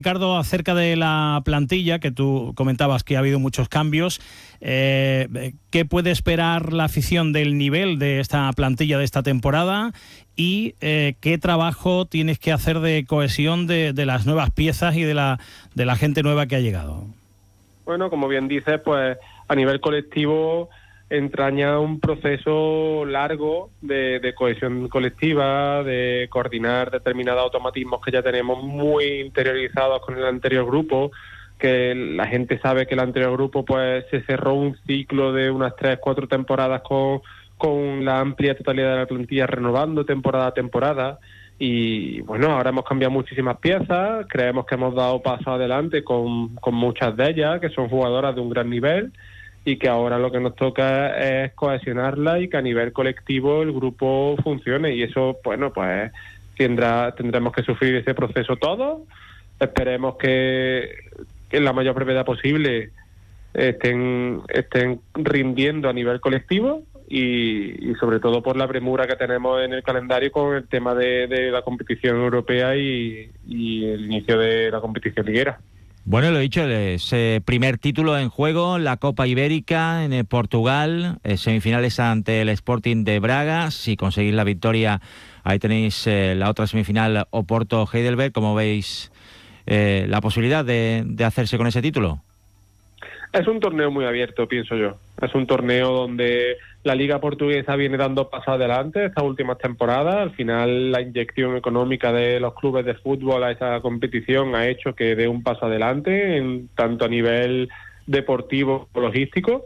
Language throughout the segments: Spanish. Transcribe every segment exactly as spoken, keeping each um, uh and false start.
Ricardo, acerca de la plantilla, que tú comentabas que ha habido muchos cambios, eh, ¿qué puede esperar la afición del nivel de esta plantilla de esta temporada? Y eh, ¿qué trabajo tienes que hacer de cohesión de, de las nuevas piezas y de la, de la gente nueva que ha llegado? Bueno, como bien dices, pues a nivel colectivo entraña un proceso largo de, de cohesión colectiva, de coordinar determinados automatismos que ya tenemos muy interiorizados con el anterior grupo, que la gente sabe que el anterior grupo pues se cerró un ciclo de unas tres, cuatro temporadas con, con la amplia totalidad de la plantilla renovando temporada a temporada. Y bueno, ahora hemos cambiado muchísimas piezas, creemos que hemos dado paso adelante con, con muchas de ellas, que son jugadoras de un gran nivel, y que ahora lo que nos toca es cohesionarla y que a nivel colectivo el grupo funcione, y eso, bueno, pues tendrá, tendremos que sufrir ese proceso todos. Esperemos que, que en la mayor brevedad posible estén, estén rindiendo a nivel colectivo y, y sobre todo por la premura que tenemos en el calendario con el tema de, de la competición europea y, y el inicio de la competición liguera. Bueno, lo he dicho, ese primer título en juego, la Copa Ibérica en Portugal, eh, semifinales ante el Sporting de Braga. Si conseguís la victoria, ahí tenéis eh, la otra semifinal, Oporto-Heidelberg. ¿Cómo veis eh, la posibilidad de, de hacerse con ese título? Es un torneo muy abierto, pienso yo. Es un torneo donde la Liga Portuguesa viene dando pasos adelante estas últimas temporadas. Al final, la inyección económica de los clubes de fútbol a esa competición ha hecho que dé un paso adelante, en, tanto a nivel deportivo como logístico.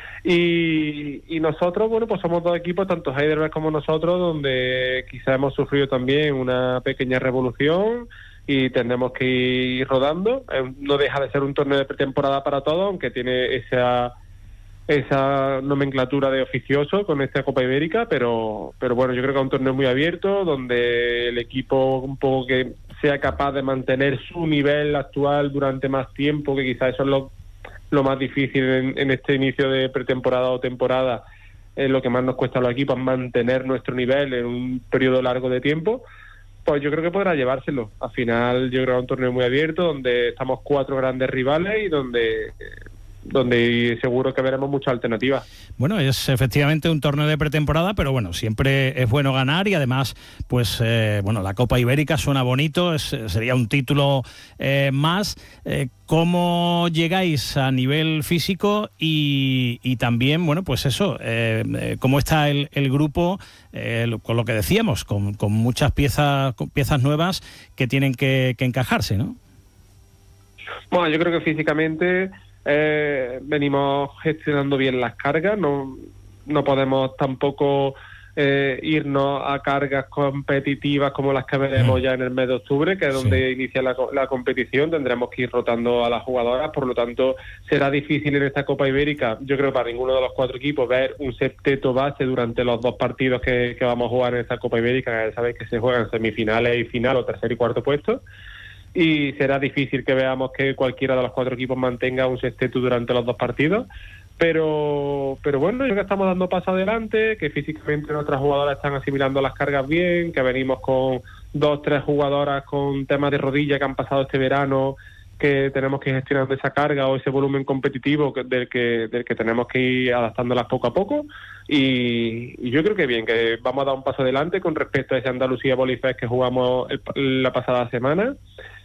Y, y nosotros, bueno, pues somos dos equipos, tanto Heidelberg como nosotros, donde quizá hemos sufrido también una pequeña revolución y tendremos que ir rodando. No deja de ser un torneo de pretemporada para todos, aunque tiene esa esa nomenclatura de oficioso con esta Copa Ibérica, pero pero bueno, yo creo que es un torneo muy abierto, donde el equipo un poco que sea capaz de mantener su nivel actual durante más tiempo, que quizás eso es lo, lo más difícil en, en este inicio de pretemporada o temporada, es lo que más nos cuesta a los equipos, mantener nuestro nivel en un periodo largo de tiempo. Pues yo creo que podrá llevárselo. Al final yo creo que es un torneo muy abierto, donde estamos cuatro grandes rivales y donde donde seguro que veremos muchas alternativas. Bueno, es efectivamente un torneo de pretemporada, pero bueno, siempre es bueno ganar y además, pues, eh, bueno, la Copa Ibérica suena bonito, es, sería un título eh, más. Eh, ¿Cómo llegáis a nivel físico y, y también, bueno, pues eso, eh, eh, cómo está el, el grupo, eh, con lo que decíamos, con, con muchas piezas, con piezas nuevas que tienen que, que encajarse, ¿no? Bueno, yo creo que físicamente Eh, venimos gestionando bien las cargas, no no podemos tampoco eh, irnos a cargas competitivas como las que veremos ya en el mes de octubre, que es donde sí. inicia la, la competición. Tendremos que ir rotando a las jugadoras, por lo tanto será difícil en esta Copa Ibérica, yo creo, para ninguno de los cuatro equipos ver un septeto base durante los dos partidos que, que vamos a jugar en esta Copa Ibérica, que ya sabéis que se juegan semifinales y final, o tercer y cuarto puesto. Y será difícil que veamos que cualquiera de los cuatro equipos mantenga un sexteto durante los dos partidos, pero pero bueno, yo creo que estamos dando paso adelante, que físicamente nuestras jugadoras están asimilando las cargas bien, que venimos con dos, tres jugadoras con temas de rodilla que han pasado este verano, que tenemos que ir gestionando esa carga o ese volumen competitivo que, del que del que tenemos que ir adaptándolas poco a poco. Y, y yo creo que bien, que vamos a dar un paso adelante con respecto a ese Andalucía Bolifest que jugamos el, la pasada semana.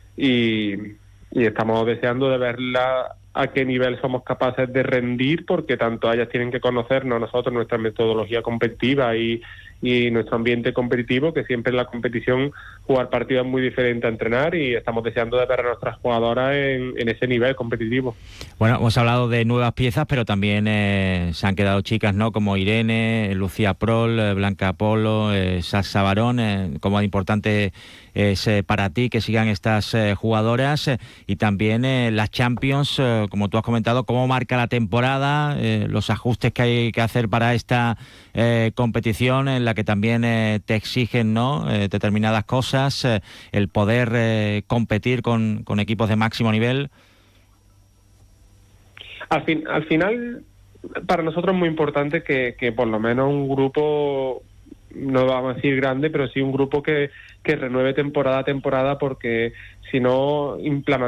Y, y estamos deseando de verla a qué nivel somos capaces de rendir, porque tanto ellas tienen que conocernos, nosotros, nuestra metodología competitiva y, y nuestro ambiente competitivo, que siempre en la competición jugar partidos es muy diferente a entrenar, y estamos deseando de ver a nuestras jugadoras en, en ese nivel competitivo. Bueno, hemos hablado de nuevas piezas, pero también eh, se han quedado chicas, ¿no? Como Irene, Lucía Prol, eh, Blanca Polo, eh, Sasha Barón. Eh, como importante es eh, para ti que sigan estas eh, jugadoras eh, y también eh, las Champions, eh, como tú has comentado, cómo marca la temporada, eh, los ajustes que hay que hacer para esta eh, competición en la que también eh, te exigen, ¿no? eh, determinadas cosas, eh, el poder eh, competir con, con equipos de máximo nivel. Al, fin, al final, para nosotros es muy importante que, que por lo menos un grupo no vamos a decir grande, pero sí un grupo que, que renueve temporada a temporada, porque si no